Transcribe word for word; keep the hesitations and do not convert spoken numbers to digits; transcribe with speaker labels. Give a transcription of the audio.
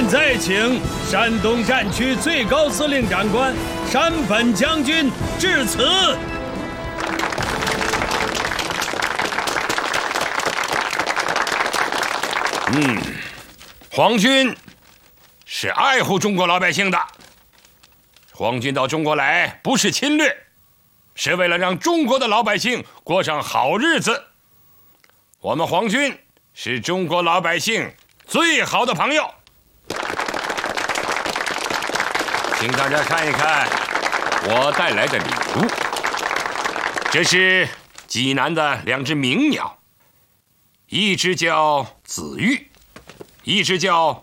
Speaker 1: 现在请山东战区最高司令长官山本将军致辞。
Speaker 2: 嗯，皇军是爱护中国老百姓的。皇军到中国来不是侵略，是为了让中国的老百姓过上好日子。我们皇军是中国老百姓最好的朋友。请大家看一看我带来的礼物，这是济南的两只鸣鸟，一只叫紫玉，一只叫